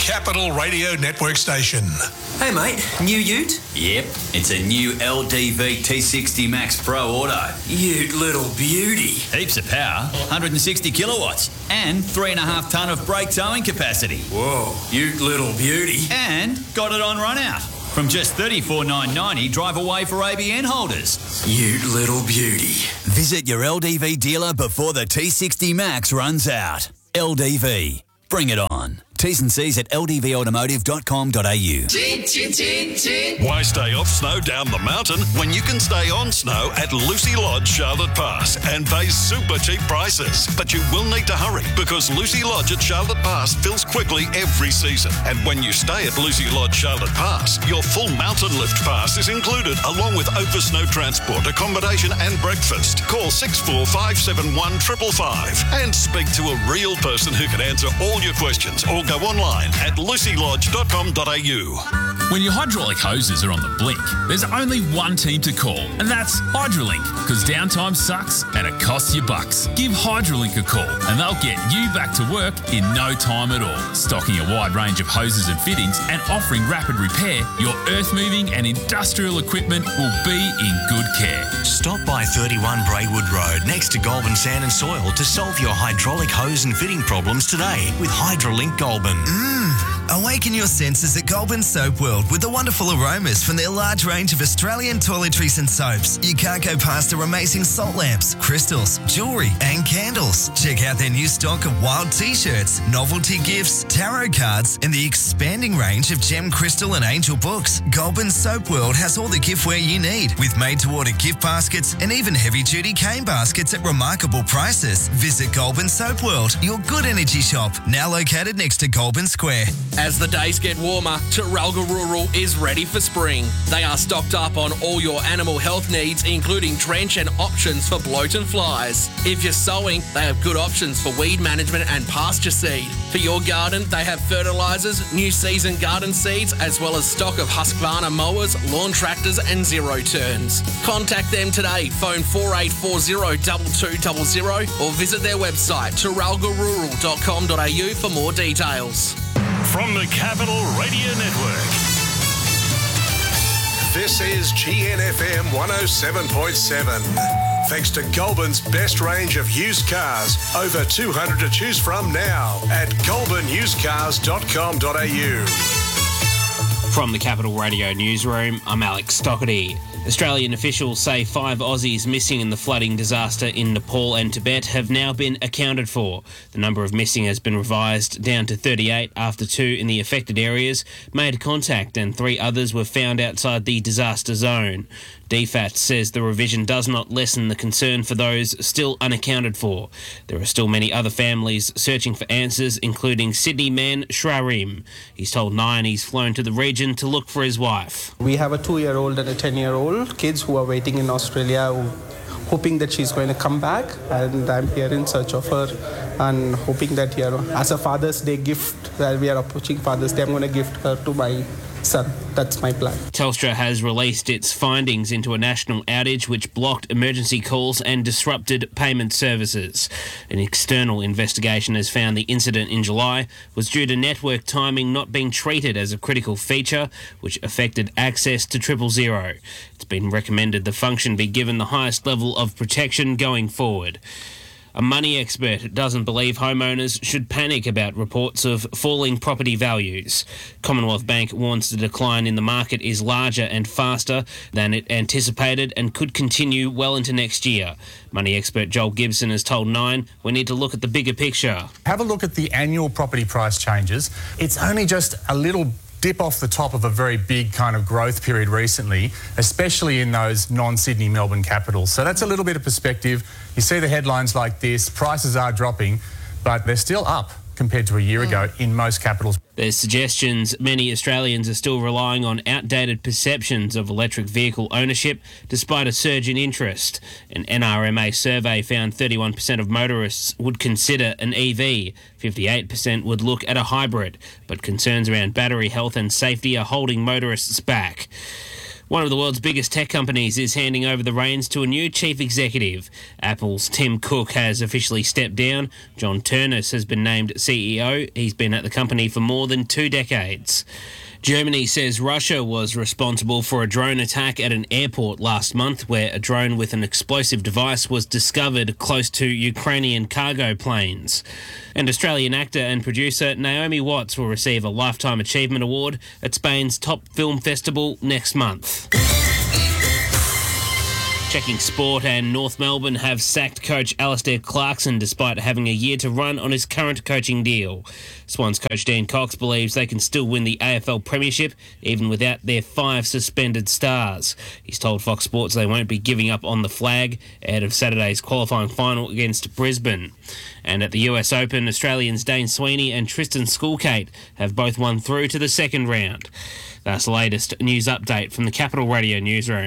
Capital Radio Network station. Hey mate, new ute? Yep, it's a new LDV T60 Max Pro Auto. Ute little beauty. Heaps of power, 160 kilowatts, and 3.5 tonne of brake towing capacity. Whoa, ute little beauty. And got it on run out. From just $34,990, drive away for ABN holders. Ute little beauty. Visit your LDV dealer before the T60 Max runs out. LDV. Bring it on. T's and C's at ldvautomotive.com.au. Why stay off snow down the mountain when you can stay on snow at Lucy Lodge, Charlotte Pass and pay super cheap prices? But you will need to hurry because Lucy Lodge at Charlotte Pass fills quickly every season. And when you stay at Lucy Lodge, Charlotte Pass, your full mountain lift pass is included along with over snow transport, accommodation and breakfast. Call 64571 555 and speak to a real person who can answer all your questions or go online at lucylodge.com.au. When your hydraulic hoses are on the blink, there's only one team to call, and that's Hydrolink, because downtime sucks and it costs you bucks. Give Hydrolink a call and they'll get you back to work in no time at all. Stocking a wide range of hoses and fittings and offering rapid repair, your earth-moving and industrial equipment will be in good care. Stop by 31 Braywood Road next to Goulburn Sand and Soil to solve your hydraulic hose and fitting problems today with Hydrolink Goulburn. Awaken your senses at Goulburn Soap World with the wonderful aromas from their large range of Australian toiletries and soaps. You can't go past their amazing salt lamps, crystals, jewellery and candles. Check out their new stock of wild t-shirts, novelty gifts, tarot cards and the expanding range of gem, crystal and angel books. Goulburn Soap World has all the giftware you need with made-to-order gift baskets and even heavy-duty cane baskets at remarkable prices. Visit Goulburn Soap World, your good energy shop, now located next to Goulburn Square. As the days get warmer, Terralga Rural is ready for spring. They are stocked up on all your animal health needs, including drench and options for bloat and flies. If you're sowing, they have good options for weed management and pasture seed. For your garden, they have fertilisers, new season garden seeds, as well as stock of Husqvarna mowers, lawn tractors and zero turns. Contact them today, phone 4840 2200 or visit their website terralgarural.com.au for more details. From the Capital Radio Network. This is GNFM 107.7. Thanks to Goulburn's best range of used cars. Over 200 to choose from now at goulburnusedcars.com.au. From the Capital Radio Newsroom, I'm Alex Stockerty. Australian officials say 5 Aussies missing in the flooding disaster in Nepal and Tibet have now been accounted for. The number of missing has been revised down to 38 after 2 in the affected areas made contact and 3 others were found outside the disaster zone. DFAT says the revision does not lessen the concern for those still unaccounted for. There are still many other families searching for answers, including Sydney man Shrarim. He's told Nine he's flown to the region to look for his wife. We have a 2-year-old and a 10-year-old kids who are waiting in Australia, hoping that she's going to come back, and I'm here in search of her and hoping that, as a Father's Day gift, that we are approaching Father's Day, I'm going to gift her to my son. That's my plan. Telstra has released its findings into a national outage which blocked emergency calls and disrupted payment services. An external investigation has found the incident in July was due to network timing not being treated as a critical feature, which affected access to 000. It's been recommended the function be given the highest level of protection going forward. A money expert doesn't believe homeowners should panic about reports of falling property values. Commonwealth Bank warns the decline in the market is larger and faster than it anticipated and could continue well into next year. Money expert Joel Gibson has told Nine we need to look at the bigger picture. Have a look at the annual property price changes. It's only just a little dip off the top of a very big kind of growth period recently, especially in those non-Sydney, Melbourne capitals. So that's a little bit of perspective. You see the headlines like this, prices are dropping, but they're still up compared to a year ago in most capitals. There's suggestions many Australians are still relying on outdated perceptions of electric vehicle ownership despite a surge in interest. An NRMA survey found 31% of motorists would consider an EV, 58% would look at a hybrid, but concerns around battery health and safety are holding motorists back. One of the world's biggest tech companies is handing over the reins to a new chief executive. Apple's Tim Cook has officially stepped down. John Ternus has been named CEO. He's been at the company for more than 2 decades. Germany says Russia was responsible for a drone attack at an airport last month where a drone with an explosive device was discovered close to Ukrainian cargo planes. And Australian actor and producer Naomi Watts will receive a Lifetime Achievement Award at Spain's top film festival next month. Checking sport, and North Melbourne have sacked coach Alistair Clarkson despite having a year to run on his current coaching deal. Swans coach Dean Cox believes they can still win the AFL Premiership even without their 5 suspended stars. He's told Fox Sports they won't be giving up on the flag ahead of Saturday's qualifying final against Brisbane. And at the US Open, Australians Dane Sweeney and Tristan Schoolkate have both won through to the second round. That's the latest news update from the Capital Radio newsroom.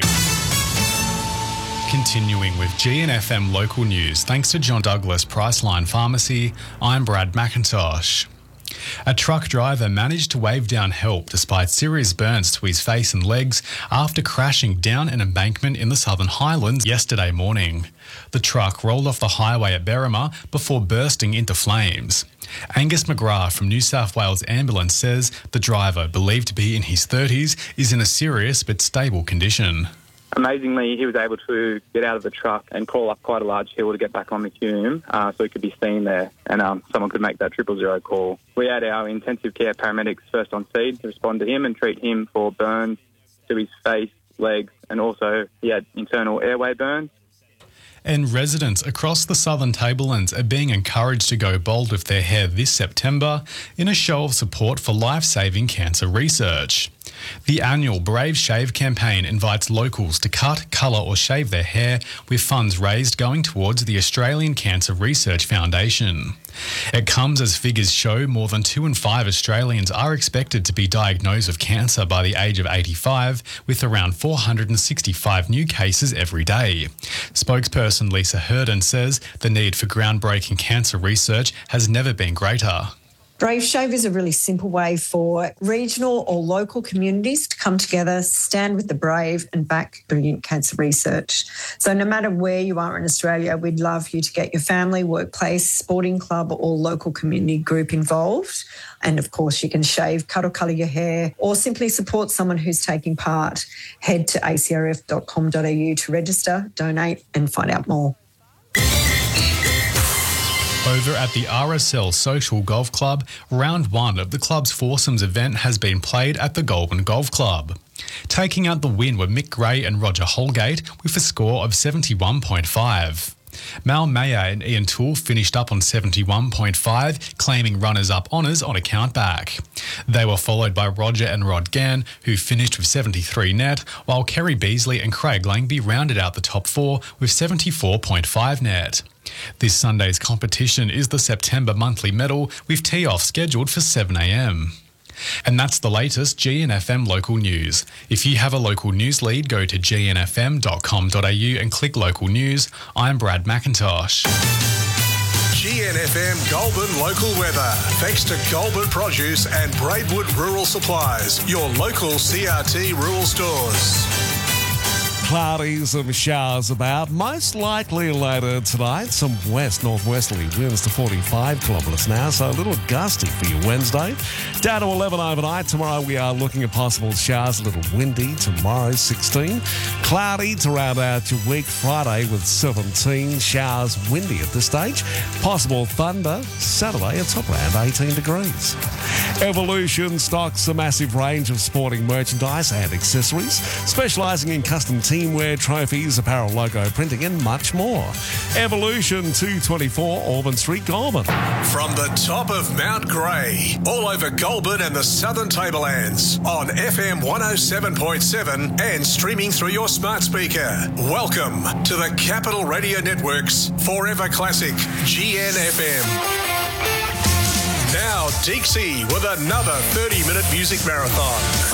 Continuing with GNFM local news, thanks to John Douglas Priceline Pharmacy, I'm Brad McIntosh. A truck driver managed to wave down help despite serious burns to his face and legs after crashing down an embankment in the Southern Highlands yesterday morning. The truck rolled off the highway at Berrima before bursting into flames. Angus McGrath from New South Wales Ambulance says the driver, believed to be in his 30s, is in a serious but stable condition. Amazingly, he was able to get out of the truck and crawl up quite a large hill to get back on the Hume so he could be seen there and someone could make that 000 call. We had our intensive care paramedics first on scene to respond to him and treat him for burns to his face, legs, and also he had internal airway burns. And residents across the Southern Tablelands are being encouraged to go bold with their hair this September in a show of support for life-saving cancer research. The annual Brave Shave campaign invites locals to cut, colour or shave their hair, with funds raised going towards the Australian Cancer Research Foundation. It comes as figures show more than 2 in 5 Australians are expected to be diagnosed with cancer by the age of 85, with around 465 new cases every day. Spokesperson Lisa Herden says the need for groundbreaking cancer research has never been greater. Brave Shave is a really simple way for regional or local communities to come together, stand with the brave and back brilliant cancer research. So no matter where you are in Australia, we'd love you to get your family, workplace, sporting club or local community group involved. And of course, you can shave, cut or colour your hair or simply support someone who's taking part. Head to acrf.com.au to register, donate and find out more. Over at the RSL Social Golf Club, round 1 of the club's foursomes event has been played at the Goulburn Golf Club. Taking out the win were Mick Gray and Roger Holgate with a score of 71.5. Mal Mayer and Ian Toole finished up on 71.5, claiming runners-up honours on a countback. They were followed by Roger and Rod Gann, who finished with 73 net, while Kerry Beasley and Craig Langby rounded out the top 4 with 74.5 net. This Sunday's competition is the September monthly medal, with tee-off scheduled for 7 a.m. And that's the latest GNFM local news. If you have a local news lead, go to gnfm.com.au and click local news. I'm Brad McIntosh. GNFM Goulburn local weather. Thanks to Goulburn Produce and Braidwood Rural Supplies, your local CRT rural stores. Cloudy, some showers about. Most likely later tonight, some west-northwesterly winds to 45 kilometres now, so a little gusty for your Wednesday. Down to 11 overnight. Tomorrow we are looking at possible showers, a little windy. Tomorrow, 16. Cloudy to round out your week. Friday with 17. Showers, windy at this stage. Possible thunder. Saturday, it's up around 18 degrees. Evolution stocks a massive range of sporting merchandise and accessories, specialising in custom teamwear, trophies, apparel, logo printing and much more. Evolution 224 Auburn Street, Goulburn. From the top of Mount Grey, all over Goulburn and the Southern Tablelands, on FM 107.7 and streaming through your smart speaker. Welcome to the Capital Radio Network's Forever Classic GNFM. Now, Dixie with another 30-minute music marathon.